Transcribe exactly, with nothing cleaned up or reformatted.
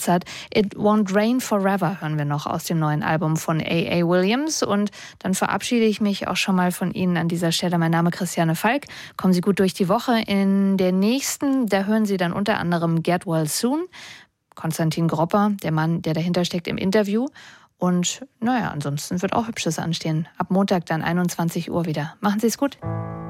hat. It Won't Rain Forever hören wir noch aus dem neuen Album von A A. Williams. Und dann verabschiede ich mich auch schon mal von Ihnen an dieser Stelle. Mein Name ist Christiane Falk. Kommen Sie gut durch die Woche. In der nächsten, da hören Sie dann unter anderem Get Well Soon. Konstantin Gropper, der Mann, der dahinter steckt, im Interview. Und naja, ansonsten wird auch Hübsches anstehen. Ab Montag dann einundzwanzig Uhr wieder. Machen Sie es gut.